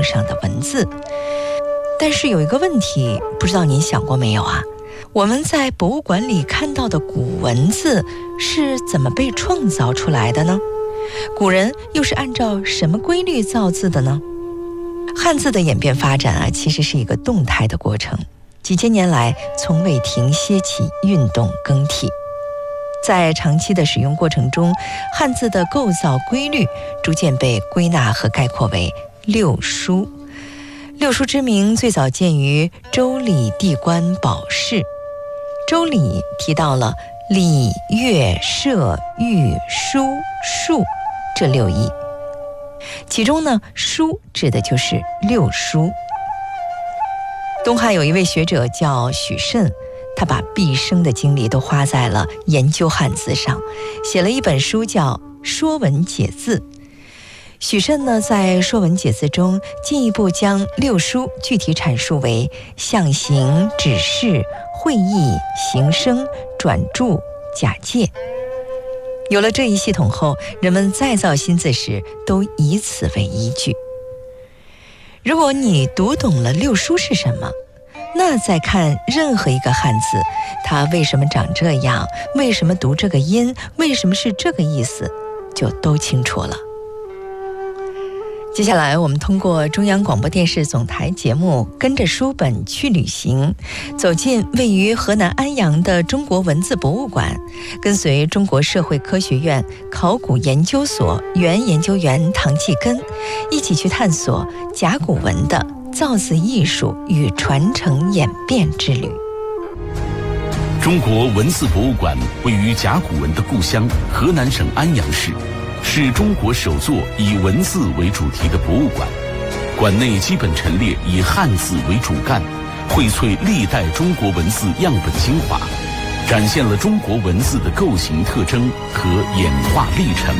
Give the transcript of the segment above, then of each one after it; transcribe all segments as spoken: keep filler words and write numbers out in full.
墨上的文字。但是有一个问题，不知道您想过没有啊？我们在博物馆里看到的古文字是怎么被创造出来的呢？古人又是按照什么规律造字的呢？汉字的演变发展啊，其实是一个动态的过程，几千年来从未停歇起运动更替。在长期的使用过程中，汉字的构造规律逐渐被归纳和概括为六书。六书之名最早见于《周礼·地官宝释》。《周礼》提到了礼、乐、射、御、书、数这六艺，其中呢，书指的就是六书。东汉有一位学者叫许慎，他把毕生的精力都花在了研究汉字上，写了一本书叫《说文解字》。许慎呢，在《说文解字》中进一步将六书具体阐述为象形、指示、会意、形声、转注、假借。有了这一系统后，人们再造新字时都以此为依据。如果你读懂了六书是什么，那再看任何一个汉字，它为什么长这样，为什么读这个音，为什么是这个意思，就都清楚了。接下来我们通过中央广播电视总台节目跟着书本去旅行，走进位于河南安阳的中国文字博物馆，跟随中国社会科学院考古研究所原研究员唐继根一起去探索甲骨文的造字艺术与传承演变之旅。 中国文字博物馆位于甲骨文的故乡河南省安阳市，是中国首座以文字为主题的博物馆。馆内基本陈列以汉字为主干，荟萃历代中国文字样本精华，展现了中国文字的构型特征和演化历程。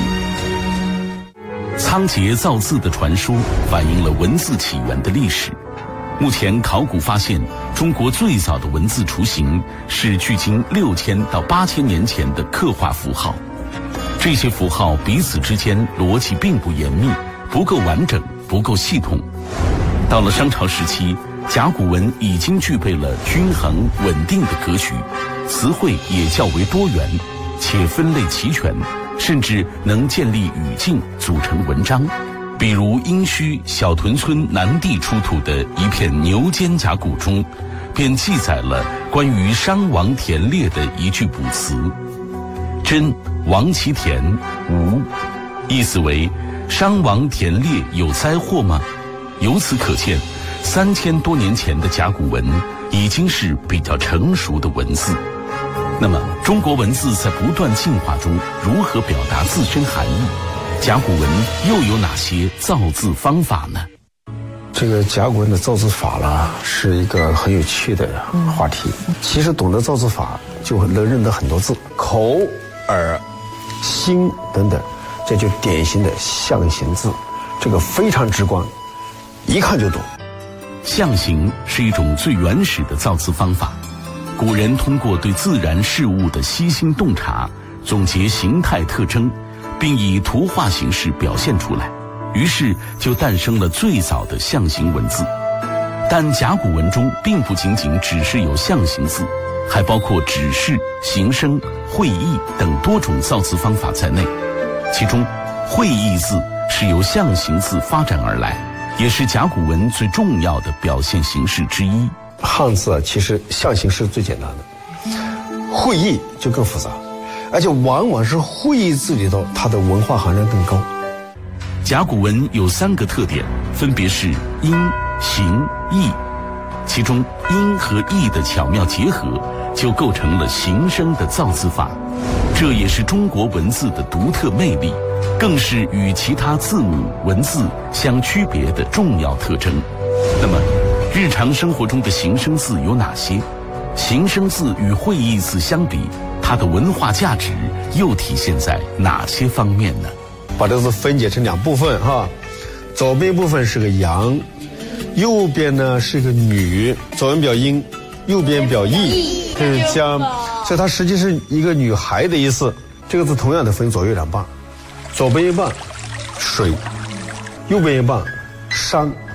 仓颉造字的传说反映了文字起源的历史。目前考古发现，中国最早的文字雏形是距今六千到八千年前的刻画符号。这些符号彼此之间逻辑并不严密，不够完整，不够系统。到了商朝时期，甲骨文已经具备了均衡稳定的格局，词汇也较为多元，且分类齐全，甚至能建立语境，组成文章。比如殷墟小屯村南地出土的一片牛肩甲骨中，便记载了关于商王田猎的一句卜辞：真王其田无，意思为商王田猎有灾祸吗？由此可见，三千多年前的甲骨文已经是比较成熟的文字。那么中国文字在不断进化中如何表达自身含义？甲骨文又有哪些造字方法呢？ 这个甲骨文的造字法呢，是一个很有趣的话题。嗯、其实懂得造字法，就能认得很多字，口、耳、心等等，这就典型的象形字，这个非常直观，一看就懂。 象形是一种最原始的造字方法，古人通过对自然事物的悉心洞察，总结形态特征，并以图画形式表现出来，于是就诞生了最早的象形文字。但甲骨文中并不仅仅只是有象形字，还包括指示、形声、会意等多种造字方法在内。其中会意字是由象形字发展而来，也是甲骨文最重要的表现形式之一。 汉字啊，其实象形是最简单的，会意就更复杂，而且往往是会意字里头它的文化含量更高。 甲骨文有三个特点，分别是音、形、意，其中音和意的巧妙结合，就构成了形声的造字法，这也是中国文字的独特魅力，更是与其他字母文字相区别的重要特征。那么日常生活中的形声字有哪些？形声字与会意字相比，它的文化价值又体现在哪些方面呢？ 把这个字分解成两部分哈，左边部分是个阳，右边呢是个女，左边表阴，右边表意，这是将，所以它实际是一个女孩的意思。这个字同样的分左右两半，左边一半水，右边一半山